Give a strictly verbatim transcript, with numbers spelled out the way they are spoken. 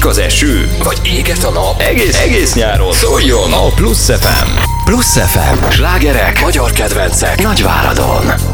Esik az eső, vagy éget a nap, egész, egész nyáron szóljon a Plusz ef em. Plusz ef em. Slágerek, magyar kedvencek Nagyváradon.